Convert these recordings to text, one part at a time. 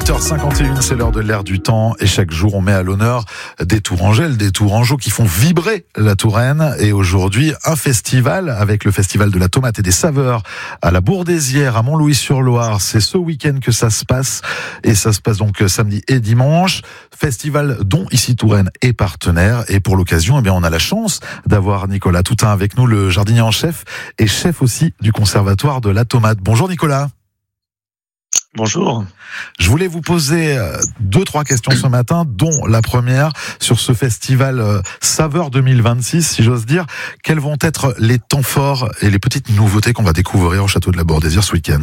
8h51, c'est l'heure de l'air du temps et chaque jour on met à l'honneur des Tourangelles, des Tourangeaux qui font vibrer la Touraine. Et aujourd'hui, un festival avec le Festival de la tomate et des saveurs à la Bourdaissière à Montlouis-sur-Loire. C'est ce week-end que ça se passe et ça se passe donc samedi et dimanche. Festival dont ici Touraine est partenaire et pour l'occasion, eh bien, on a la chance d'avoir Nicolas Toutain avec nous, le jardinier en chef et chef aussi du Conservatoire de la tomate. Bonjour Nicolas. Bonjour. Je voulais vous poser 2-3 questions ce matin, dont la première sur ce festival Saveurs 2026, si j'ose dire. Quels vont être les temps forts et les petites nouveautés qu'on va découvrir au château de la Bourdaissière ce week-end ?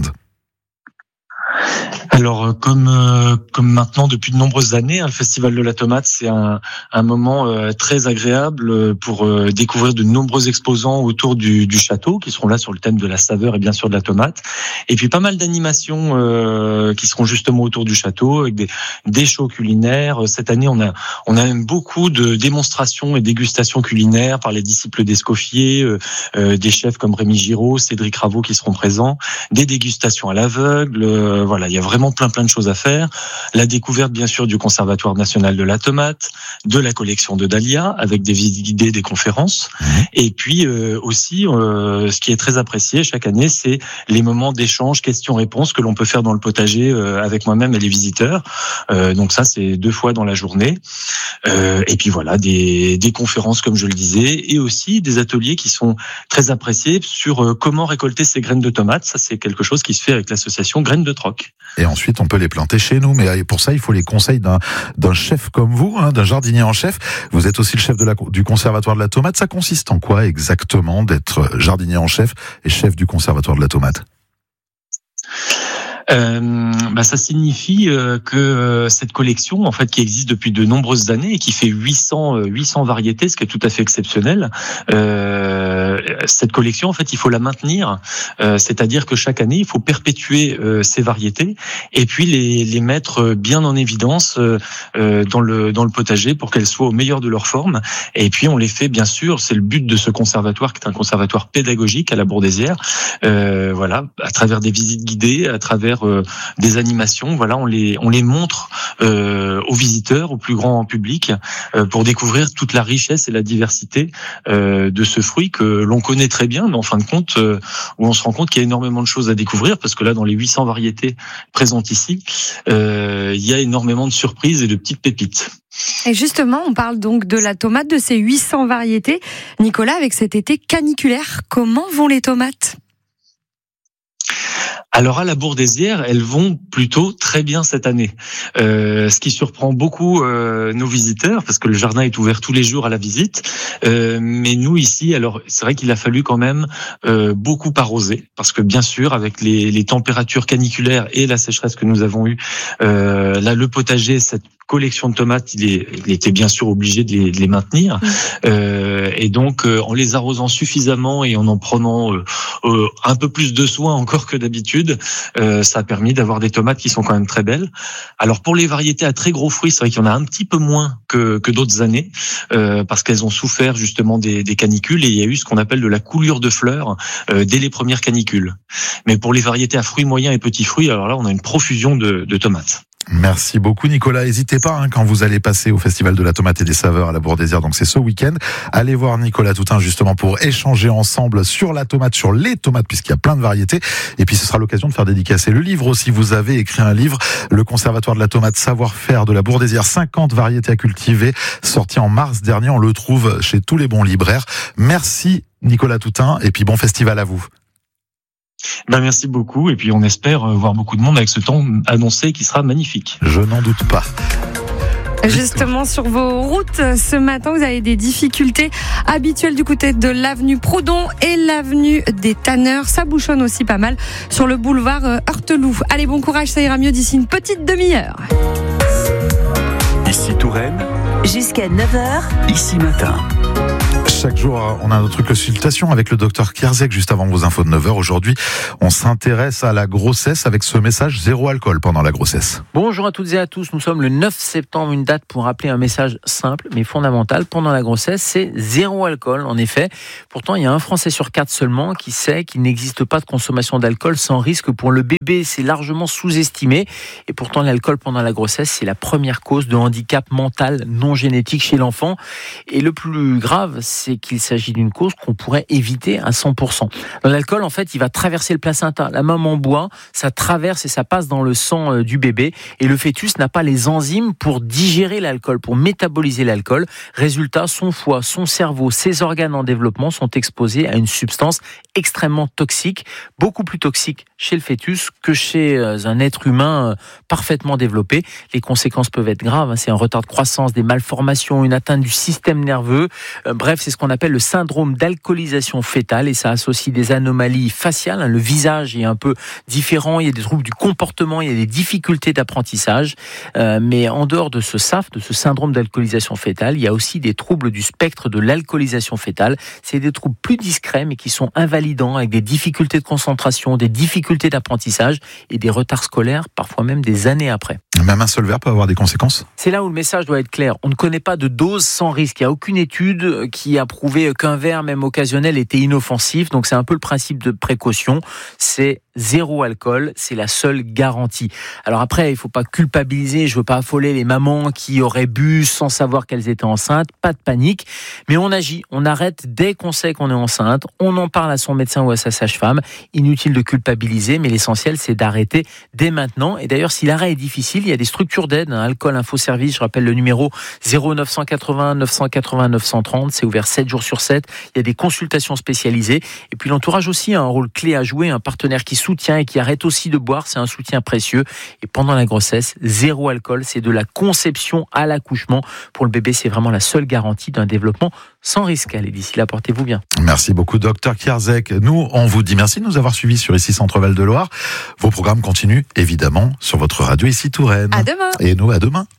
Alors, comme maintenant depuis de nombreuses années, le Festival de la tomate, c'est un moment très agréable pour découvrir de nombreux exposants autour du château qui seront là sur le thème de la saveur et bien sûr de la tomate. Et puis pas mal d'animations qui seront justement autour du château avec des shows culinaires. Cette année, on a même beaucoup de démonstrations et dégustations culinaires par les disciples d'Escoffier, des chefs comme Rémi Giraud, Cédric Raveau qui seront présents, des dégustations à l'aveugle. Voilà, il y a vraiment plein de choses à faire. La découverte, bien sûr, du Conservatoire national de la tomate, de la collection de Dahlia, avec des visites guidées, des conférences. Et puis aussi, ce qui est très apprécié chaque année, c'est les moments d'échange, questions-réponses que l'on peut faire dans le potager avec moi-même et les visiteurs. Donc ça, c'est 2 fois dans la journée. Et puis voilà, des conférences, comme je le disais, et aussi des ateliers qui sont très appréciés sur comment récolter ces graines de tomates. Ça, c'est quelque chose qui se fait avec l'association Graines de Troc. Et ensuite, on peut les planter chez nous. Mais pour ça, il faut les conseils d'un chef comme vous, d'un jardinier en chef. Vous êtes aussi le chef du Conservatoire de la tomate. Ça consiste en quoi exactement d'être jardinier en chef et chef du Conservatoire de la tomate ? Ça signifie que cette collection, en fait, qui existe depuis de nombreuses années et qui fait 800 variétés, ce qui est tout à fait exceptionnel. Cette collection, en fait, il faut la maintenir. C'est-à-dire que chaque année, il faut perpétuer ces variétés et puis les mettre bien en évidence dans le potager pour qu'elles soient au meilleur de leur forme. Et puis on les fait, bien sûr, c'est le but de ce conservatoire qui est un conservatoire pédagogique à la Bourdaissière. Voilà, à travers des visites guidées, à travers des animations, voilà, on les montre aux visiteurs, au plus grand public, pour découvrir toute la richesse et la diversité de ce fruit que l'on connaît très bien, mais en fin de compte, où on se rend compte qu'il y a énormément de choses à découvrir, parce que là, dans les 800 variétés présentes ici, il y a énormément de surprises et de petites pépites. Et justement, on parle donc de la tomate, de ces 800 variétés. Nicolas, avec cet été caniculaire, comment vont les tomates ? Alors à la Bourdaissière, elles vont plutôt très bien cette année. Ce qui surprend beaucoup nos visiteurs, parce que le jardin est ouvert tous les jours à la visite. Mais nous ici, alors c'est vrai qu'il a fallu quand même beaucoup arroser, parce que bien sûr, avec les températures caniculaires et la sécheresse que nous avons eue, là le potager, cette collection de tomates, il était bien sûr obligé de les maintenir. Et donc, en les arrosant suffisamment et en prenant un peu plus de soin encore que d'habitude, ça a permis d'avoir des tomates qui sont quand même très belles. Alors, pour les variétés à très gros fruits, c'est vrai qu'il y en a un petit peu moins que d'autres années, parce qu'elles ont souffert justement des canicules et il y a eu ce qu'on appelle de la coulure de fleurs dès les premières canicules. Mais pour les variétés à fruits moyens et petits fruits, alors là, on a une profusion de tomates. Merci beaucoup Nicolas. N'hésitez pas quand vous allez passer au Festival de la tomate et des saveurs à la Bourdaissière, donc c'est ce week-end. Allez voir Nicolas Toutain justement pour échanger ensemble sur la tomate, sur les tomates, puisqu'il y a plein de variétés. Et puis ce sera l'occasion de faire dédicacer le livre aussi. Vous avez écrit un livre, le Conservatoire de la tomate, savoir-faire de la Bourdaissière, 50 variétés à cultiver, sorti en mars dernier. On le trouve chez tous les bons libraires. Merci Nicolas Toutain et puis bon festival à vous. Merci beaucoup et puis on espère voir beaucoup de monde avec ce temps annoncé qui sera magnifique. Je n'en doute pas. Justement, sur vos routes, ce matin, vous avez des difficultés habituelles du côté de l'avenue Proudhon et l'avenue des Tanneurs. Ça bouchonne aussi pas mal sur le boulevard Heurteloup. Allez, bon courage, ça ira mieux d'ici une petite demi-heure. Ici Touraine. Jusqu'à 9h. Ici matin. Chaque jour, on a notre consultation avec le docteur Kierzek juste avant vos infos de 9h. Aujourd'hui, on s'intéresse à la grossesse avec ce message zéro alcool pendant la grossesse. Bonjour à toutes et à tous. Nous sommes le 9 septembre, une date pour rappeler un message simple mais fondamental pendant la grossesse, c'est zéro alcool. En effet, pourtant, il y a un Français sur 4 seulement qui sait qu'il n'existe pas de consommation d'alcool sans risque pour le bébé. C'est largement sous-estimé. Et pourtant, l'alcool pendant la grossesse, c'est la première cause de handicap mental non génétique chez l'enfant. Et le plus grave, c'est qu'il s'agit d'une cause qu'on pourrait éviter à 100%. Dans l'alcool, en fait, il va traverser le placenta. La maman boit, ça traverse et ça passe dans le sang du bébé. Et le fœtus n'a pas les enzymes pour digérer l'alcool, pour métaboliser l'alcool. Résultat, son foie, son cerveau, ses organes en développement sont exposés à une substance extrêmement toxique, beaucoup plus toxique chez le fœtus que chez un être humain parfaitement développé. Les conséquences peuvent être graves. C'est un retard de croissance, des malformations, une atteinte du système nerveux. Bref, c'est ce qu'on appelle le syndrome d'alcoolisation fœtale et ça associe des anomalies faciales. Le visage est un peu différent, il y a des troubles du comportement, il y a des difficultés d'apprentissage. Mais en dehors de ce SAF, de ce syndrome d'alcoolisation fœtale, il y a aussi des troubles du spectre de l'alcoolisation fœtale. C'est des troubles plus discrets mais qui sont invalidants avec des difficultés de concentration, des difficultés d'apprentissage et des retards scolaires, parfois même des années après. Même un seul verre peut avoir des conséquences ? C'est là où le message doit être clair. On ne connaît pas de dose sans risque. Il n'y a aucune étude qui a prouvé qu'un verre, même occasionnel, était inoffensif. Donc c'est un peu le principe de précaution. C'est zéro alcool, c'est la seule garantie. Alors après, il ne faut pas culpabiliser, je ne veux pas affoler les mamans qui auraient bu sans savoir qu'elles étaient enceintes, pas de panique, mais on agit, on arrête dès qu'on sait qu'on est enceinte, on en parle à son médecin ou à sa sage-femme, inutile de culpabiliser, mais l'essentiel c'est d'arrêter dès maintenant. Et d'ailleurs, si l'arrêt est difficile, il y a des structures d'aide, Alcool Info Service, je rappelle le numéro 0980 980 930, c'est ouvert 7 jours sur 7, il y a des consultations spécialisées, et puis l'entourage aussi a un rôle clé à jouer, un partenaire qui soutient et qui arrête aussi de boire, c'est un soutien précieux. Et pendant la grossesse, zéro alcool, c'est de la conception à l'accouchement. Pour le bébé, c'est vraiment la seule garantie d'un développement sans risque. Allez, d'ici là, portez-vous bien. Merci beaucoup, docteur Kierzek. Nous, on vous dit merci de nous avoir suivis sur ici Centre Val de Loire. Vos programmes continuent, évidemment, sur votre radio ici Touraine. À demain. Et nous, à demain.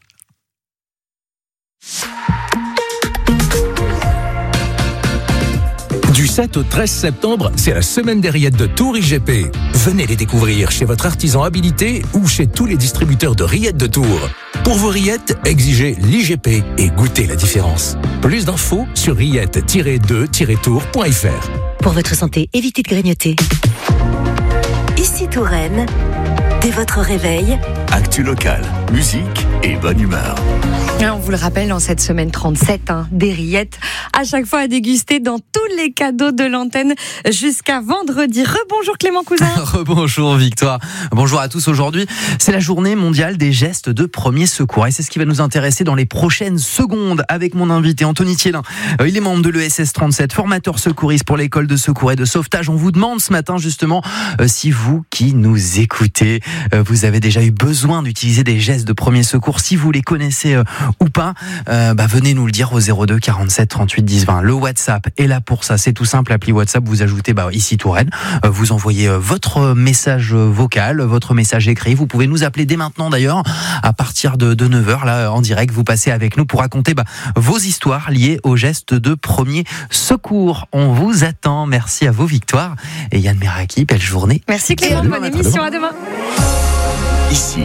Du 7 au 13 septembre, c'est la semaine des rillettes de Tours IGP. Venez les découvrir chez votre artisan habilité ou chez tous les distributeurs de rillettes de Tours. Pour vos rillettes, exigez l'IGP et goûtez la différence. Plus d'infos sur rillettes-2-tours.fr. Pour votre santé, évitez de grignoter. Ici Touraine, dès votre réveil, actu locale, musique et bonne humeur. On vous le rappelle, dans cette semaine 37, des rillettes à chaque fois à déguster dans tous les cadeaux de l'antenne jusqu'à vendredi. Rebonjour Clément Cousin. Rebonjour Victoire. Bonjour à tous. Aujourd'hui, c'est la journée mondiale des gestes de premier secours. Et c'est ce qui va nous intéresser dans les prochaines secondes avec mon invité Anthony Thielin. Il est membre de l'ESS 37, formateur secouriste pour l'école de secours et de sauvetage. On vous demande ce matin justement si vous qui nous écoutez, vous avez déjà eu besoin d'utiliser des gestes de premier secours, si vous les connaissez ou pas, venez nous le dire au 02 47 38 10 20. Le WhatsApp est là pour ça, c'est tout simple, l'appli WhatsApp, vous ajoutez ici Touraine, vous envoyez votre message vocal, votre message écrit, vous pouvez nous appeler dès maintenant d'ailleurs, à partir de 9h là en direct, vous passez avec nous pour raconter vos histoires liées aux gestes de premier secours. On vous attend, merci à vous Victoire et Yann Meraki, belle journée. Merci Clément, bonne émission, à demain. Ici,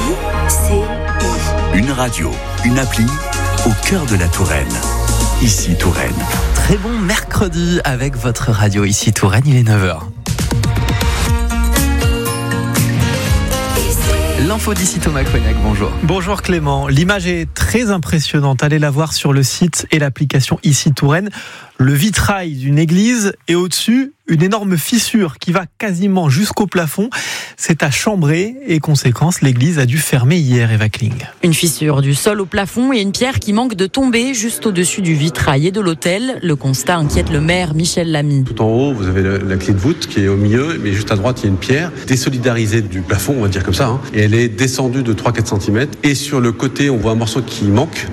une radio, une appli au cœur de la Touraine. Ici Touraine. Très bon mercredi avec votre radio ici Touraine, il est 9h. L'info d'ici Thomas Cognac, bonjour. Bonjour Clément, l'image est très impressionnante, allez la voir sur le site et l'application ici Touraine. Le vitrail d'une église et au-dessus, une énorme fissure qui va quasiment jusqu'au plafond. C'est à Chambray et conséquence, l'église a dû fermer hier, Eva Kling. Une fissure du sol au plafond et une pierre qui manque de tomber juste au-dessus du vitrail et de l'autel. Le constat inquiète le maire Michel Lamy. Tout en haut, vous avez la clé de voûte qui est au milieu, mais juste à droite, il y a une pierre désolidarisée du plafond, on va dire comme ça. Et elle est descendue de 3-4 cm. Et sur le côté, on voit un morceau qui manque.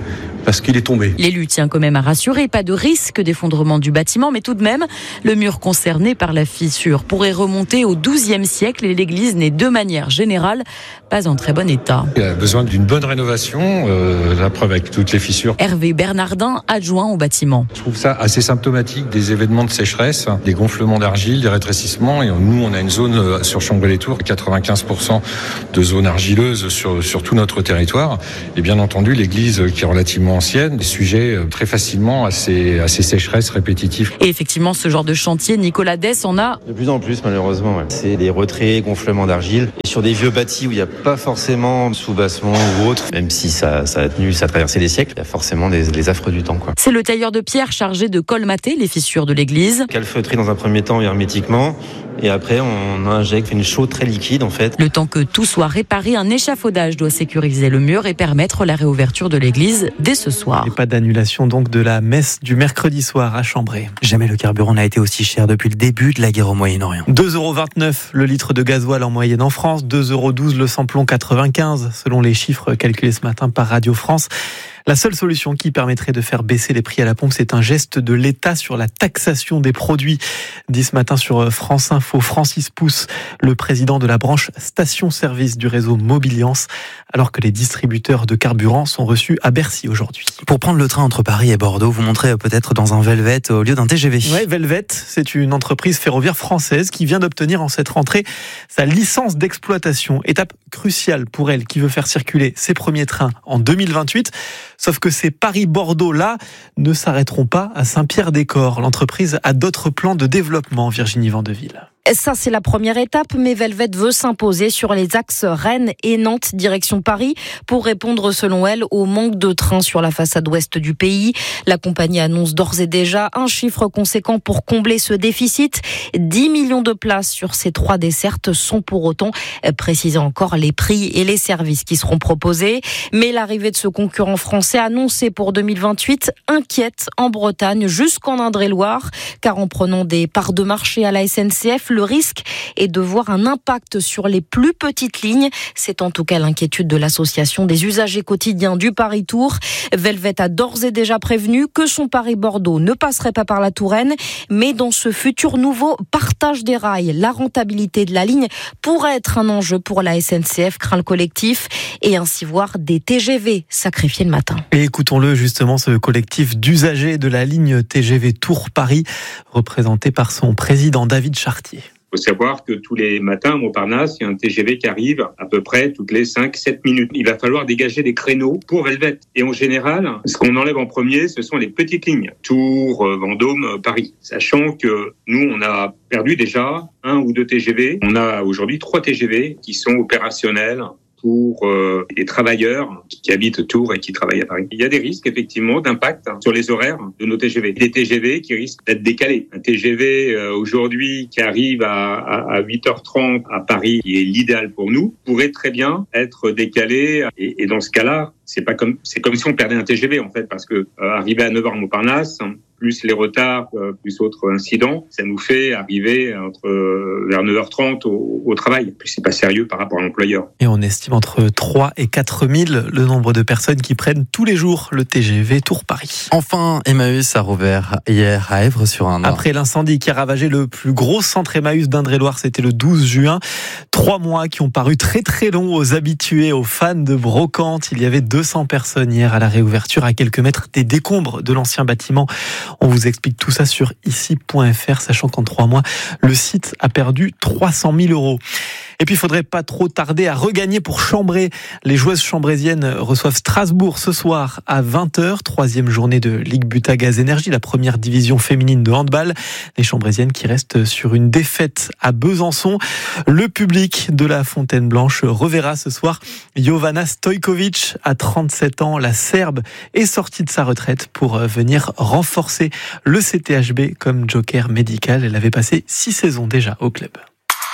parce qu'il est tombé. L'élu tient quand même à rassurer, pas de risque d'effondrement du bâtiment, mais tout de même, le mur concerné par la fissure pourrait remonter au XIIe siècle et l'église n'est de manière générale pas en très bon état. Il a besoin d'une bonne rénovation, la preuve avec toutes les fissures. Hervé Bernardin, adjoint au bâtiment. Je trouve ça assez symptomatique des événements de sécheresse, des gonflements d'argile, des rétrécissements. Et nous, on a une zone sur Chambray-les-Tours, 95% de zones argileuses sur tout notre territoire. Et bien entendu, l'église qui est relativement ancienne, est sujet très facilement à ces sécheresses répétitives. Et effectivement, ce genre de chantier, Nicolas Dess en a de plus en plus, malheureusement. Ouais. C'est des retraits, gonflements d'argile. Et sur des vieux bâtis où il n'y a pas forcément de soubassement ou autre, même si ça a tenu, ça a traversé des siècles, il y a forcément des affres du temps, quoi. C'est le tailleur de pierre chargé de colmater les fissures de l'église. Calfeutrer dans un premier temps hermétiquement. Et après, on injecte une chaux très liquide, en fait. Le temps que tout soit réparé, un échafaudage doit sécuriser le mur et permettre la réouverture de l'église dès ce soir. Et pas d'annulation donc de la messe du mercredi soir à Chambray. Jamais le carburant n'a été aussi cher depuis le début de la guerre au Moyen-Orient. 2,29 € le litre de gasoil en moyenne en France, 2,12 € le samplon 95, selon les chiffres calculés ce matin par Radio France. La seule solution qui permettrait de faire baisser les prix à la pompe, c'est un geste de l'État sur la taxation des produits. Dit ce matin sur France Info, Francis Pousse, le président de la branche station-service du réseau Mobiliance, alors que les distributeurs de carburant sont reçus à Bercy aujourd'hui. Pour prendre le train entre Paris et Bordeaux, vous montrez peut-être dans un Velvet au lieu d'un TGV. Oui, Velvet, c'est une entreprise ferroviaire française qui vient d'obtenir en cette rentrée sa licence d'exploitation. Étape cruciale pour elle qui veut faire circuler ses premiers trains en 2028. Sauf que ces Paris-Bordeaux-là ne s'arrêteront pas à Saint-Pierre-des-Corps. L'entreprise a d'autres plans de développement, Virginie Vandeville. Ça, c'est la première étape, mais Velvet veut s'imposer sur les axes Rennes et Nantes, direction Paris, pour répondre, selon elle, au manque de trains sur la façade ouest du pays. La compagnie annonce d'ores et déjà un chiffre conséquent pour combler ce déficit. 10 millions de places sur ces 3 dessertes sont pour autant précisés encore les prix et les services qui seront proposés. Mais l'arrivée de ce concurrent français annoncé pour 2028 inquiète en Bretagne jusqu'en Indre-et-Loire, car en prenant des parts de marché à la SNCF, le risque est de voir un impact sur les plus petites lignes. C'est en tout cas l'inquiétude de l'association des usagers quotidiens du Paris-Tours. Velvet a d'ores et déjà prévenu que son Paris-Bordeaux ne passerait pas par la Touraine, mais dans ce futur nouveau partage des rails, la rentabilité de la ligne pourrait être un enjeu pour la SNCF, craint le collectif, et ainsi voir des TGV sacrifiés le matin. Et écoutons-le justement, ce collectif d'usagers de la ligne TGV Tours-Paris, représenté par son président David Chartier. Il faut savoir que tous les matins à Montparnasse, il y a un TGV qui arrive à peu près toutes les 5-7 minutes. Il va falloir dégager des créneaux pour Velvet. Et en général, ce qu'on enlève en premier, ce sont les petites lignes. Tours, Vendôme, Paris. Sachant que nous, on a perdu déjà 1 ou 2 TGV. On a aujourd'hui 3 TGV qui sont opérationnels pour les travailleurs qui habitent Tours et qui travaillent à Paris. Il y a des risques effectivement d'impact sur les horaires de nos TGV. Des TGV qui risquent d'être décalés. Un TGV aujourd'hui qui arrive à 8h30 à Paris, qui est l'idéal pour nous, pourrait très bien être décalé. Et dans ce cas-là, c'est comme si on perdait un TGV en fait, parce que arriver à 9h à Montparnasse, plus les retards, plus autres incidents, ça nous fait arriver vers 9h30 au travail. Puis c'est pas sérieux par rapport à l'employeur. Et on estime entre 3 et 4 000 le nombre de personnes qui prennent tous les jours le TGV Tours-Paris. Enfin, Emmaüs a rouvert hier à Èvres-sur-Indre. Après l'incendie qui a ravagé le plus gros centre Emmaüs d'Indre-et-Loire, c'était le 12 juin. 3 mois qui ont paru très très longs aux habitués, aux fans de brocante. Il y avait 200 personnes hier à la réouverture, à quelques mètres des décombres de l'ancien bâtiment. On vous explique tout ça sur ici.fr, sachant qu'en 3 mois, le site a perdu 300 000 €. Et puis, il faudrait pas trop tarder à regagner pour Chambray. Les joueuses chambrésiennes reçoivent Strasbourg ce soir à 20h, 3e journée de Ligue Buta Gaz Énergie, la première division féminine de handball. Les chambrésiennes qui restent sur une défaite à Besançon. Le public de la Fontaine Blanche reverra ce soir Jovana Stojkovic à 37 ans. La Serbe est sortie de sa retraite pour venir renforcer le CTHB comme joker médical. Elle avait passé 6 saisons déjà au club.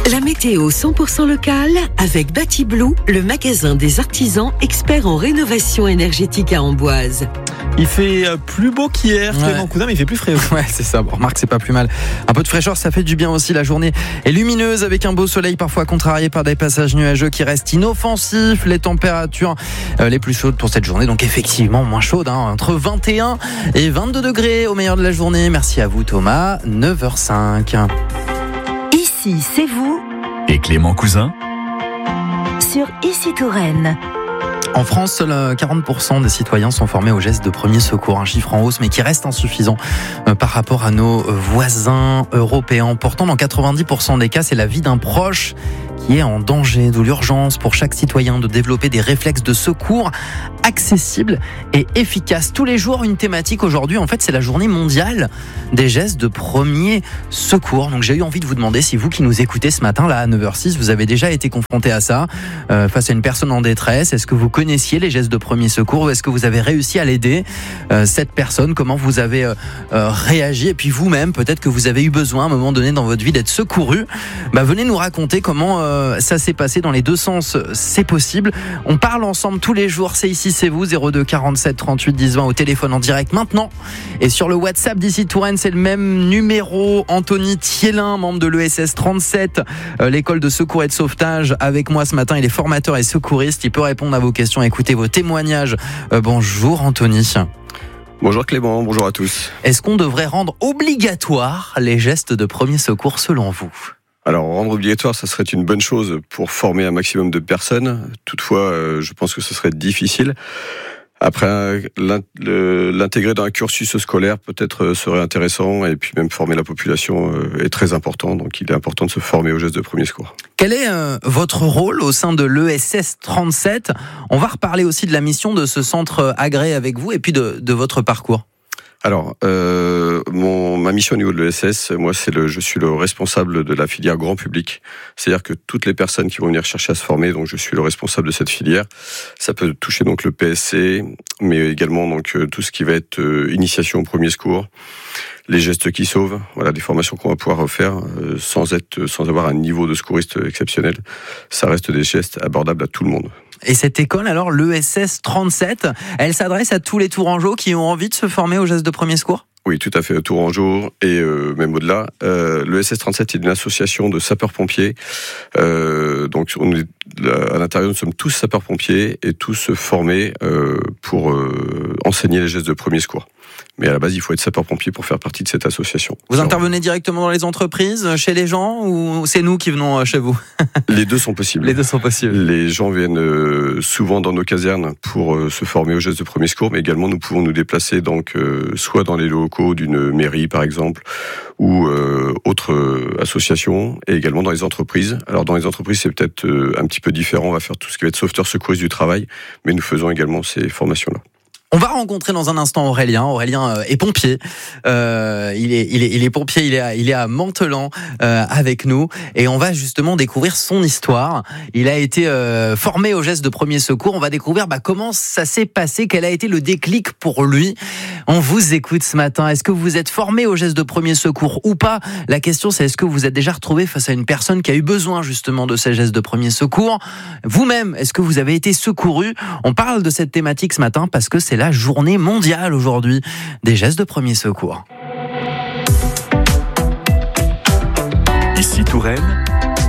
La météo 100% locale avec Batiblue, le magasin des artisans experts en rénovation énergétique à Amboise. Il fait plus beau qu'hier, Clément Cousin, mais il fait plus frais. Ouais, c'est ça. Bon, remarque, c'est pas plus mal. Un peu de fraîcheur, ça fait du bien aussi. La journée est lumineuse avec un beau soleil, parfois contrarié par des passages nuageux qui restent inoffensifs. Les températures les plus chaudes pour cette journée, donc effectivement moins chaudes, entre 21 et 22 degrés au meilleur de la journée. Merci à vous, Thomas. 9h05. Ici, c'est vous. Et Clément Cousin Sur Ici Touraine. En France, seuls 40% des citoyens sont formés aux gestes de premier secours, un chiffre en hausse mais qui reste insuffisant par rapport à nos voisins européens. Pourtant, dans 90% des cas, c'est la vie d'un proche qui est en danger, d'où l'urgence pour chaque citoyen de développer des réflexes de secours accessibles et efficaces. Tous les jours, une thématique. Aujourd'hui, en fait, c'est la journée mondiale des gestes de premier secours. Donc j'ai eu envie de vous demander si vous qui nous écoutez ce matin, là à 9h06, vous avez déjà été confronté à ça, face à une personne en détresse. Est-ce que vous connaissiez les gestes de premier secours ou est-ce que vous avez réussi à l'aider, cette personne? Comment vous avez réagi? Et puis vous-même, peut-être que vous avez eu besoin à un moment donné dans votre vie d'être secouru. Venez nous raconter comment ça s'est passé dans les deux sens. C'est possible. On parle ensemble tous les jours. C'est Ici, c'est vous. 02 47 38 10 20 au téléphone en direct maintenant. Et sur le WhatsApp d'Ici Touraine, c'est le même numéro. Anthony Thielin, membre de l'ESS 37, l'école de secours et de sauvetage, avec moi ce matin. Il est formateur et secouriste. Il peut répondre à vos questions, écouter vos témoignages. Bonjour Anthony. Bonjour Clément, bonjour à tous. Est-ce qu'on devrait rendre obligatoire les gestes de premier secours selon vous ? Alors, rendre obligatoire, ça serait une bonne chose pour former un maximum de personnes. Toutefois, je pense que ce serait difficile. Après, l'intégrer dans un cursus scolaire peut-être serait intéressant, et puis même former la population est très important. Donc, il est important de se former aux gestes de premier secours. Quel est votre rôle au sein de l'ESS 37 ? On va reparler aussi de la mission de ce centre agréé avec vous et puis de votre parcours. Alors, ma mission au niveau de l'ESS, moi, je suis le responsable de la filière grand public. C'est-à-dire que toutes les personnes qui vont venir chercher à se former, donc je suis le responsable de cette filière. Ça peut toucher donc le PSC, mais également donc tout ce qui va être initiation au premier secours, les gestes qui sauvent, voilà, des formations qu'on va pouvoir refaire sans avoir un niveau de secouriste exceptionnel. Ça reste des gestes abordables à tout le monde. Et cette école, alors, l'ESS 37, elle s'adresse à tous les Tourangeaux qui ont envie de se former aux gestes de premier secours ? Oui, tout à fait, Tourangeau et même au-delà. L'ESS 37 est une association de sapeurs-pompiers. Donc, à l'intérieur, nous sommes tous sapeurs-pompiers et tous formés pour enseigner les gestes de premier secours. Mais à la base, il faut être sapeur-pompier pour faire partie de cette association. Vous intervenez directement dans les entreprises, chez les gens, ou c'est nous qui venons chez vous ? Les deux sont possibles. Les deux sont possibles. Les gens viennent souvent dans nos casernes pour se former aux gestes de premier secours, mais également nous pouvons nous déplacer donc soit dans les locaux d'une mairie par exemple, ou autre association, et également dans les entreprises. Alors dans les entreprises, c'est peut-être un petit peu différent. On va faire tout ce qui va être sauveteur secouriste du travail, mais nous faisons également ces formations-là. On va rencontrer dans un instant Aurélien. Aurélien est pompier. Il est pompier. Il est à Mantelan avec nous, et on va justement découvrir son histoire. Il a été formé aux gestes de premier secours. On va découvrir comment ça s'est passé, quel a été le déclic pour lui. On vous écoute ce matin. Est-ce que vous êtes formé aux gestes de premier secours ou pas ? La question, c'est est-ce que vous êtes déjà retrouvé face à une personne qui a eu besoin justement de ces gestes de premier secours ? Vous-même, est-ce que vous avez été secouru ? On parle de cette thématique ce matin parce que c'est la journée mondiale aujourd'hui des gestes de premier secours. Ici Touraine.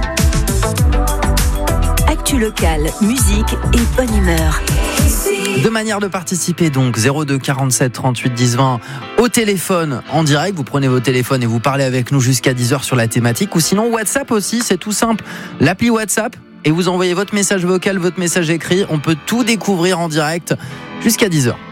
Actu locale, musique et bonne humeur. Deux manières de participer donc, 02 47 38 10 20 au téléphone en direct, vous prenez vos téléphones et vous parlez avec nous jusqu'à 10h sur la thématique, ou sinon WhatsApp aussi, c'est tout simple, l'appli WhatsApp, et vous envoyez votre message vocal, votre message écrit, on peut tout découvrir en direct jusqu'à 10h.